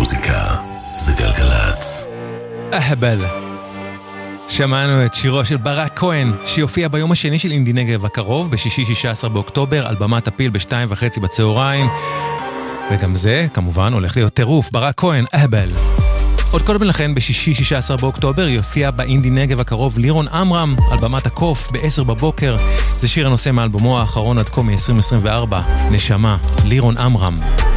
מוזיקה זה גלגלץ. אהבל. שמענו את שירו של ברק כהן, שיופיע ביום השני של אינדי נגב הקרוב, בשישי 16 באוקטובר, על במת הפיל ב2:30 בצהריים. וגם זה, כמובן, הולך להיות טירוף. ברק כהן, אהבל. עוד קודם לכן, בשישי 16 באוקטובר, יופיע באינדי נגב הקרוב לירון אמרם, על במת הקוף, ב10 בבוקר. זה שיר הנושא מאלבומו האחרון עד כה מ-2024, נשמה, לירון אמרם.